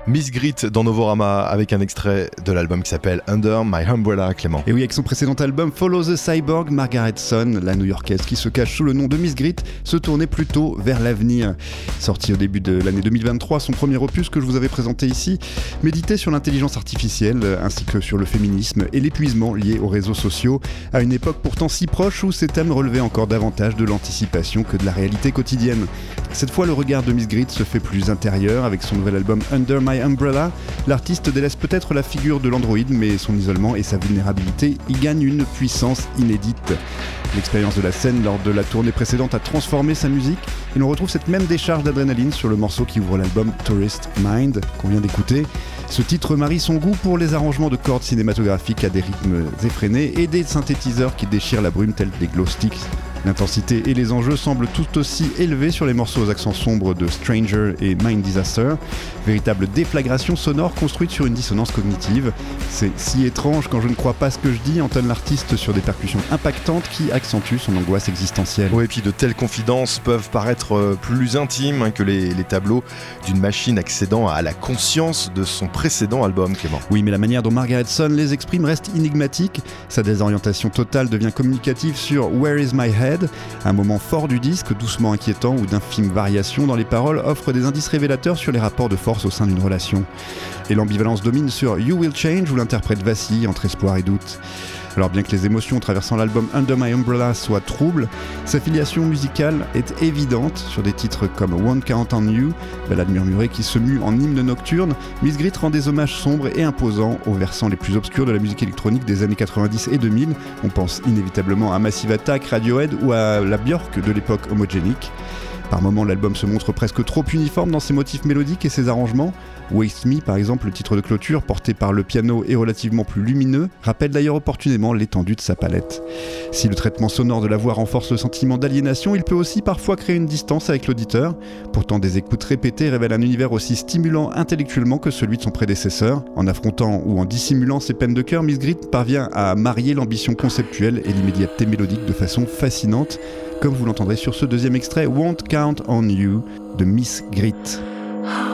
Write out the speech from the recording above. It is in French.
Miss Grit dans Novorama avec un extrait de l'album qui s'appelle Under My Umbrella, Clément. Et oui, avec son précédent album Follow the Cyborg, Margaret Sun, la New-Yorkaise qui se cache sous le nom de Miss Grit, se tournait plutôt vers l'avenir. Sorti au début de l'année 2023, son premier opus que je vous avais présenté ici méditait sur l'intelligence artificielle ainsi que sur le féminisme et l'épuisement lié aux réseaux sociaux, à une époque pourtant si proche où ces thèmes relevaient encore davantage de l'anticipation que de la réalité quotidienne. Cette fois, le regard de Miss Grit se fait plus intérieur avec son nouvel album Under My Umbrella. L'artiste délaisse peut-être la figure de l'androïde, mais son isolement et sa vulnérabilité y gagnent une puissance inédite. L'expérience de la scène lors de la tournée précédente a transformé sa musique et l'on retrouve cette même décharge d'adrénaline sur le morceau qui ouvre l'album Tourist Mind qu'on vient d'écouter. Ce titre marie son goût pour les arrangements de cordes cinématographiques à des rythmes effrénés et des synthétiseurs qui déchirent la brume tels des glow sticks. L'intensité et les enjeux semblent tout aussi élevés sur les morceaux aux accents sombres de Stranger et Mind Disaster, véritable déflagration sonore construite sur une dissonance cognitive. C'est si étrange quand je ne crois pas ce que je dis, entonne l'artiste sur des percussions impactantes qui accentuent son angoisse existentielle. Oui, et puis de telles confidences peuvent paraître plus intimes que les tableaux d'une machine accédant à la conscience de son précédent album, Clément. Oui, mais la manière dont Margaret Sun les exprime reste énigmatique. Sa désorientation totale devient communicative sur Where is my head ? Un moment fort du disque, doucement inquiétant, où d'infimes variations dans les paroles offrent des indices révélateurs sur les rapports de force au sein d'une relation. Et l'ambivalence domine sur You Will Change, où l'interprète vacille entre espoir et doute. Alors bien que les émotions traversant l'album Under My Umbrella soient troubles, sa filiation musicale est évidente sur des titres comme Won't Count on You, ballade murmurée qui se mue en hymne nocturne. Miss Grit rend des hommages sombres et imposants aux versants les plus obscurs de la musique électronique des années 90 et 2000. On pense inévitablement à Massive Attack, Radiohead ou à la Björk de l'époque homogénique. Par moments, l'album se montre presque trop uniforme dans ses motifs mélodiques et ses arrangements. Waste Me, par exemple, le titre de clôture, porté par le piano et relativement plus lumineux, rappelle d'ailleurs opportunément l'étendue de sa palette. Si le traitement sonore de la voix renforce le sentiment d'aliénation, il peut aussi parfois créer une distance avec l'auditeur. Pourtant, des écoutes répétées révèlent un univers aussi stimulant intellectuellement que celui de son prédécesseur. En affrontant ou en dissimulant ses peines de cœur, Miss Grit parvient à marier l'ambition conceptuelle et l'immédiateté mélodique de façon fascinante, comme vous l'entendrez sur ce deuxième extrait Won't Count on You de Miss Grit.